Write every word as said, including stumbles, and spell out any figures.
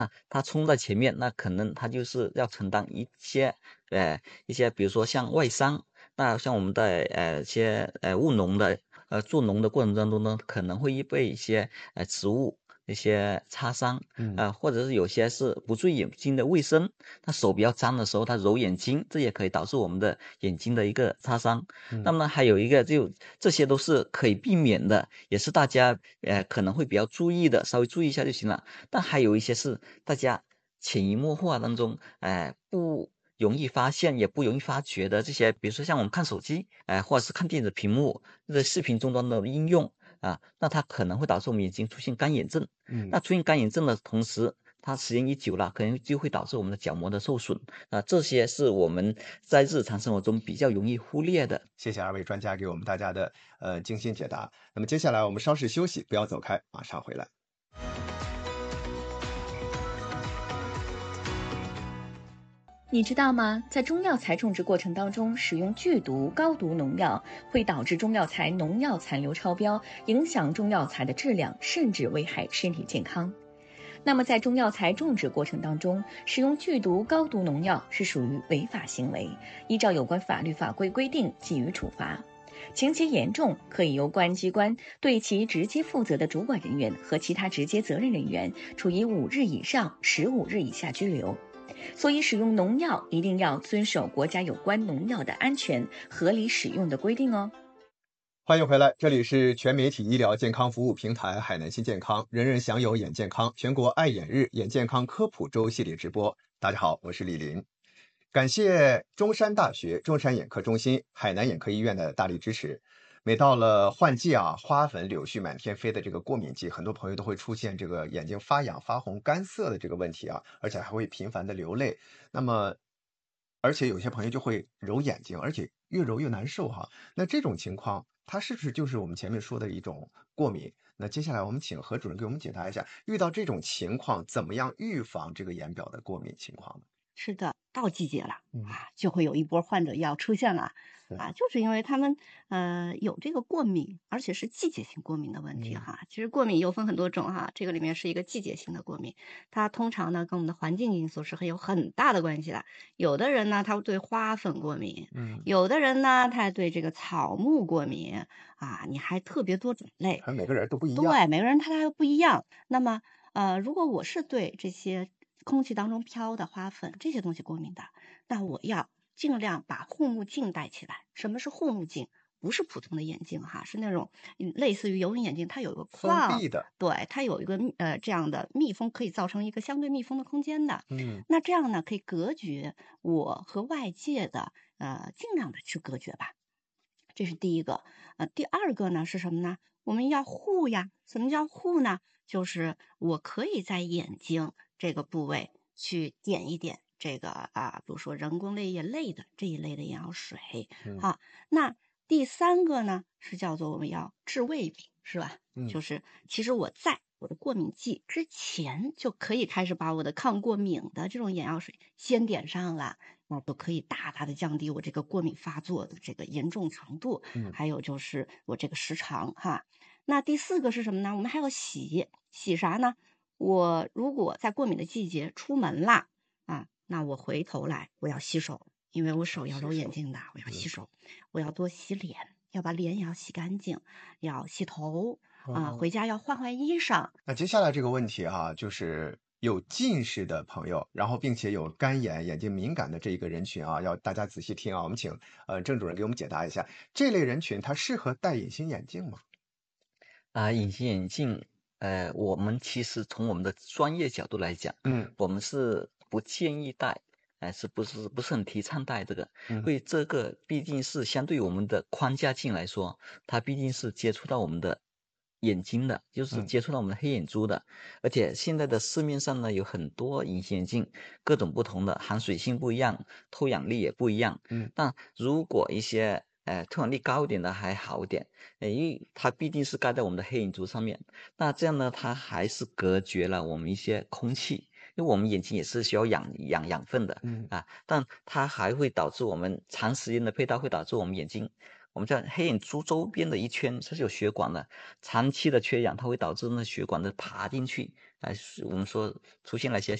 它冲在前面，那可能它就是要承担一些呃一些，比如说像外伤。那像我们的呃一些呃务农的呃做农的过程当中呢，可能会被一些呃植物一些擦伤。 嗯呃或者是有些是不注意眼睛的卫生，他手比较脏的时候，他揉眼睛，这也可以导致我们的眼睛的一个擦伤。那嗯。 么还有一个就这些都是可以避免的，也是大家呃可能会比较注意的，稍微注意一下就行了。但还有一些是大家潜移默化当中，哎、不容易发现，也不容易发觉的这些，比如说像我们看手机，哎、或者是看电子屏幕，这视频终端的应用啊，那它可能会导致我们眼睛出现干眼症。 嗯。 那出现干眼症的同时，它时间一久了，可能就会导致我们的角膜的受损啊，这些是我们在日常生活中比较容易忽略的。 谢谢二位专家给我们大家的呃精心解答。那么接下来我们稍事休息，不要走开，马上回来。 你知道吗？在中药材种植过程当中，使用剧毒、高毒农药会导致中药材农药残留超标，影响中药材的质量，甚至危害身体健康。那么，在中药材种植过程当中，使用剧毒、高毒农药是属于违法行为，依照有关法律法规规定给予处罚。情节严重，可以由公安机关对其直接负责的主管人员和其他直接责任人员处以五日以上十五日以下拘留。所以，使用农药一定要遵守国家有关农药的安全合理使用的规定哦。 欢迎回来，这里是全媒体医疗健康服务平台海南新健康，人人享有眼健康全国爱眼日眼健康科普周系列直播。大家好，我是李林。感谢中山大学中山眼科中心、海南眼科医院的大力支持。每到了换季啊，花粉、柳絮满天飞的这个过敏季，很多朋友都会出现这个眼睛发痒、发红、干涩的这个问题啊，而且还会频繁的流泪。那么，而且有些朋友就会揉眼睛，而且越揉越难受哈、那这种情况，它是不是就是我们前面说的一种过敏？那接下来我们请何主任给我们解答一下，遇到这种情况，怎么样预防这个眼表的过敏情况呢？ 是的，到季节了嗯， 啊，就会有一波患者要出现了是， 啊，就是因为他们呃有这个过敏，而且是季节性过敏的问题嗯哈。其实过敏又分很多种哈，这个里面是一个季节性的过敏，它通常呢跟我们的环境因素是很有很大的关系的。有的人呢他对花粉过敏， 嗯， 有的人呢他对这个草木过敏啊，你还特别多种类。 还每个人都不一样。 对，每个人他他不一样。那么，呃，如果我是对这些空气当中飘的花粉这些东西过敏的，那我要尽量把护目镜戴起来。什么是护目镜？不是普通的眼镜哈，是那种嗯类似于游泳眼镜，它有一个封框， 闭的。 对，它有一个密呃这样的密封，可以造成一个相对密封的空间的。 嗯那这样呢，可以隔绝我和外界的，呃，尽量的去隔绝吧。这是第一个。呃，第二个呢是什么呢？我们要护呀。什么叫护呢？就是我可以在眼睛这个部位去点一点这个啊，比如说人工泪液类的这一类的眼药水。 嗯好，那第三个呢是叫做我们要治胃病，是吧？ 嗯就是其实我在我的过敏季之前就可以开始把我的抗过敏的这种眼药水先点上了，那都可以大大的降低我这个过敏发作的这个严重程度， 嗯还有就是我这个时长哈。那第四个是什么呢？我们还要洗，洗啥呢？我如果在过敏的季节出门啦啊，那我回头来我要洗手，因为我手要揉洗手眼睛的，我要洗嗯手，我要多洗脸，要把脸也要洗干净，要洗头啊， 哦回家要换换衣裳。 那接下来这个问题哈、就是有近视的朋友，然后并且有干眼、眼睛敏感的这一个人群啊，要大家仔细听啊。我们请呃郑主任给我们解答一下，这类人群他适合戴隐形眼镜吗？ 啊、隐形眼镜，呃，我们其实从我们的专业角度来讲， 嗯我们是不建议戴，哎、是不是不是很提倡戴这个？ 嗯因为这个毕竟是相对于我们的框架镜来说，它毕竟是接触到我们的眼睛的，就是嗯接触到我们的黑眼珠的。而且现在的市面上呢有很多隐形眼镜，各种不同的，含水性不一样，透氧力也不一样。 嗯但如果一些呃透氧力高一点的还好一点，呃因为它毕竟是盖在我们的黑眼珠上面，那这样呢，它还是隔绝了我们一些空气，因为我们眼睛也是需要养养养分的嗯啊，但它还会导致我们长时间的佩戴会导致我们眼睛我们叫黑眼珠周边的一圈它是有血管的，长期的缺氧它会导致那血管的爬进去，哎，我们说出现了一些